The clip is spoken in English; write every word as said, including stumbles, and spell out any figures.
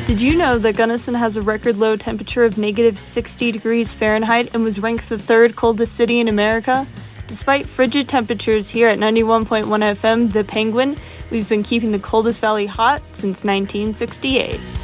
Did you know that Gunnison has a record low temperature of negative sixty degrees Fahrenheit and was ranked the third coldest city in America? Despite frigid temperatures here at ninety-one point one F M, The Penguin, we've been keeping the coldest valley hot since nineteen sixty-eight.